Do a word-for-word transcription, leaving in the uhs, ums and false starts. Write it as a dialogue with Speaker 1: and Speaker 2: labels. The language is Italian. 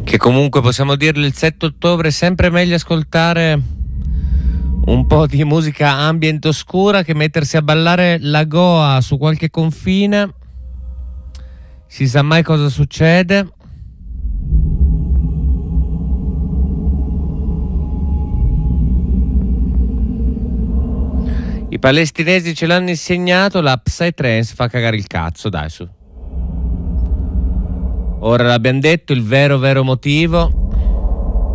Speaker 1: Che comunque possiamo dirlo, il sette ottobre è sempre meglio ascoltare un po' di musica ambient oscura che mettersi a ballare la goa su qualche confine. Si sa mai cosa succede. I palestinesi ce l'hanno insegnato, la Psytrance fa cagare il cazzo, dai su. Ora l'abbiamo detto, il vero vero motivo